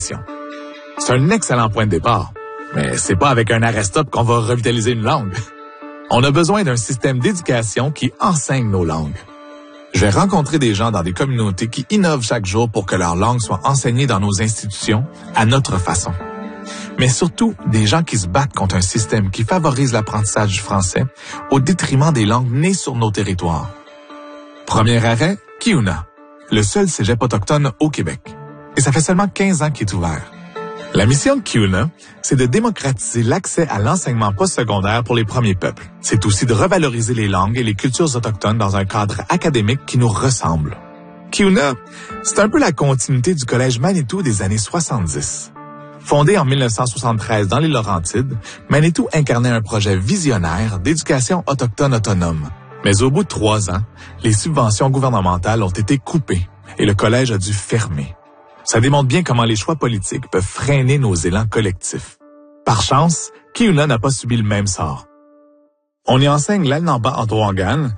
C'est un excellent point de départ, mais c'est pas avec un arrêt-stop qu'on va revitaliser une langue. On a besoin d'un système d'éducation qui enseigne nos langues. Je vais rencontrer des gens dans des communautés qui innovent chaque jour pour que leur langue soit enseignée dans nos institutions à notre façon. Mais surtout, des gens qui se battent contre un système qui favorise l'apprentissage du français au détriment des langues nées sur nos territoires. Premier arrêt, Kiuna, le seul cégep autochtone au Québec. Et ça fait seulement 15 ans qu'il est ouvert. La mission de Kiuna, c'est de démocratiser l'accès à l'enseignement postsecondaire pour les premiers peuples. C'est aussi de revaloriser les langues et les cultures autochtones dans un cadre académique qui nous ressemble. Kiuna, c'est un peu la continuité du collège Manitou des années 70. Fondé en 1973 dans les Laurentides, Manitou incarnait un projet visionnaire d'éducation autochtone autonome. Mais au bout de 3 ans, les subventions gouvernementales ont été coupées et le collège a dû fermer. Ça démontre bien comment les choix politiques peuvent freiner nos élans collectifs. Par chance, Kiuna n'a pas subi le même sort. On y enseigne l'Alnamba en Toangan,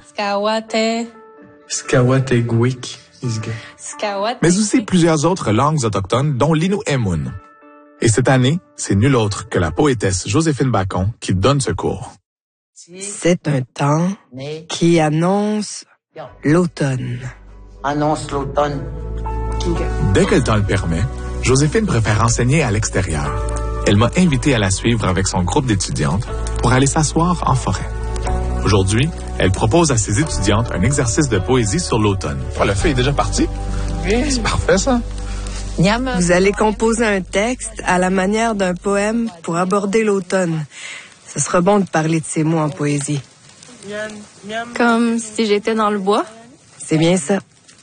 Skawatégwik, mais aussi plusieurs autres langues autochtones, dont l'Inuemun. Et cette année, c'est nul autre que la poétesse Joséphine Bacon qui donne ce cours. C'est un temps qui annonce l'automne. Annonce l'automne. Dès que le temps le permet, Joséphine préfère enseigner à l'extérieur. Elle m'a invité à la suivre avec son groupe d'étudiantes pour aller s'asseoir en forêt. Aujourd'hui, elle propose à ses étudiantes un exercice de poésie sur l'automne. Oh, le feu est déjà parti? Oui. C'est parfait, ça. Vous allez composer un texte à la manière d'un poème pour aborder l'automne. Ce sera bon de parler de ces mots en poésie. Comme si j'étais dans le bois? C'est bien ça.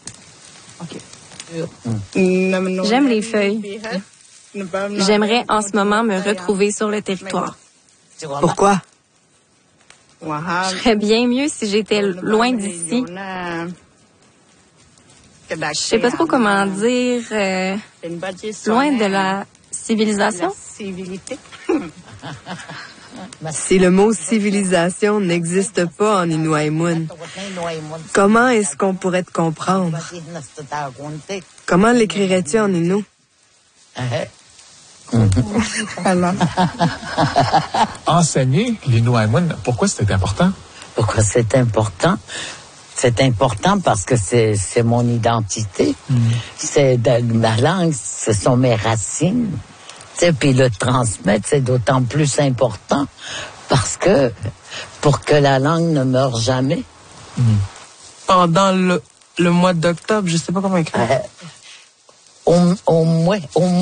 J'aime les feuilles. J'aimerais en ce moment me retrouver sur le territoire. Pourquoi? Je serais bien mieux si j'étais loin d'ici. Je sais pas trop comment dire. Loin de la civilisation. Si le mot civilisation n'existe pas en Inuaimun, comment est-ce qu'on pourrait te comprendre? Comment l'écrirais-tu en Innu? Enseigner l'Inuaimun, pourquoi c'était important? Pourquoi c'est important? C'est important parce que c'est mon identité. C'est ma langue, ce sont mes racines. Puis le transmettre, c'est d'autant plus important parce que pour que la langue ne meure jamais. Pendant le mois d'octobre, je sais pas comment écrire. Au moins,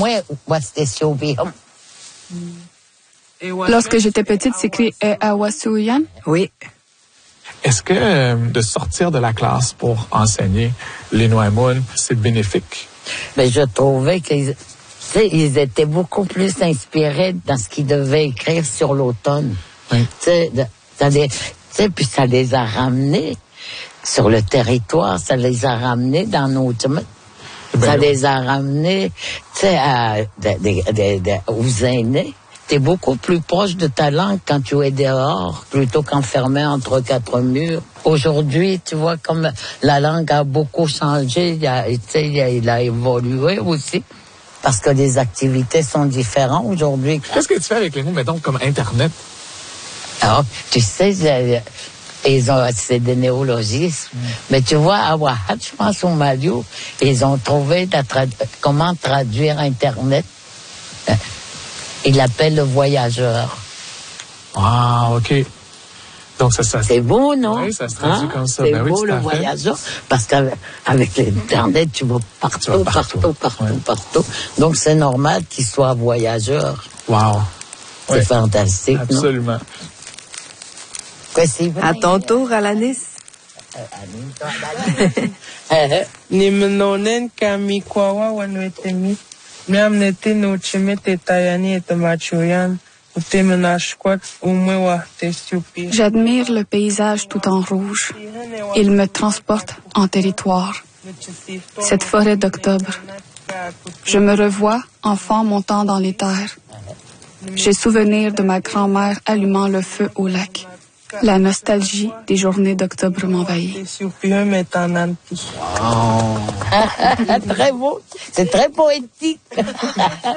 Lorsque j'étais petite, c'est écrit Awasuyan. Oui. Est-ce que de sortir de la classe pour enseigner l'Inuaimun, c'est bénéfique? Ben, je trouvais qu'ils ils étaient beaucoup plus inspirés dans ce qu'ils devaient écrire sur l'automne. Oui. Puis ça les a ramenés sur le territoire, ça les a ramenés dans nos... Ça les a ramenés, aux aînés. T'es beaucoup plus proche de ta langue quand tu es dehors, plutôt qu'enfermé entre 4 murs. Aujourd'hui, tu vois, comme la langue a beaucoup changé, il a évolué aussi, parce que les activités sont différentes aujourd'hui. Qu'est-ce que tu fais avec les mots, mettons, comme Internet? Alors, tu sais, c'est des néologismes. Mais tu vois, à Wahat, je pense au Maliou, ils ont trouvé comment traduire Internet. Ils l'appellent le voyageur. Ah, OK. Donc, ça c'est beau, non? Oui, ça se traduit comme ça. C'est beau, le voyageur, parce qu'avec l'Internet, tu vas partout. Donc, c'est normal qu'il soit voyageur. Wow. C'est fantastique, absolument. Non? À ton tour, Alanis. Nimnonen kamikwawa wanwetemi. Miamnete no chimete tayani et machoyan. J'admire le paysage tout en rouge. Il me transporte en territoire. Cette forêt d'octobre. Je me revois, enfant montant dans les terres. J'ai souvenir de ma grand-mère allumant le feu au lac. La nostalgie des journées d'octobre m'envahit. Très beau. C'est très poétique.